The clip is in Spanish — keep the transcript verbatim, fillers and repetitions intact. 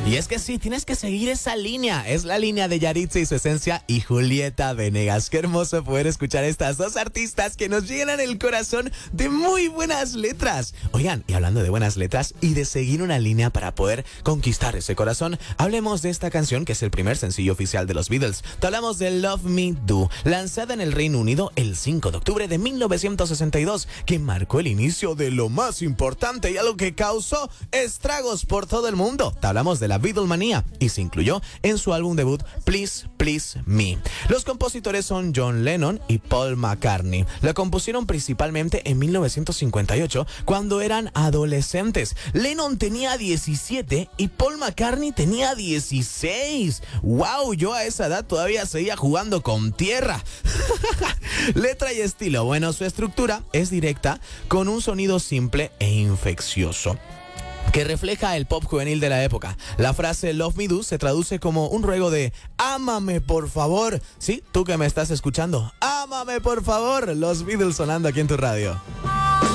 Y es que sí, tienes que seguir esa línea. Es la línea de Yaritza y su esencia y Julieta Venegas. Qué hermoso poder escuchar estas dos artistas que nos llenan el corazón de muy buenas letras. Oigan, y hablando de buenas letras y de seguir una línea para poder conquistar ese corazón, hablemos de esta canción que es el primer sencillo oficial de los Beatles. Te hablamos de Love Me Do, lanzada en el Reino Unido el cinco de octubre de mil novecientos sesenta y dos, que marcó el inicio de lo más importante y algo que causó estragos por todo el mundo. Te hablamos de la Beatlemanía y se incluyó en su álbum debut Please Please Me. Los compositores son John Lennon y Paul McCartney. La compusieron principalmente en mil novecientos cincuenta y ocho, cuando eran adolescentes. Lennon tenía diecisiete y Paul McCartney tenía dieciséis. ¡Wow! Yo a esa edad todavía seguía jugando con tierra. Letra y estilo. Bueno, su estructura es directa, con un sonido simple e infeccioso, que refleja el pop juvenil de la época. La frase Love Me Do se traduce como un ruego de ámame por favor. Sí, tú que me estás escuchando, ámame por favor. Los Beatles sonando aquí en tu radio.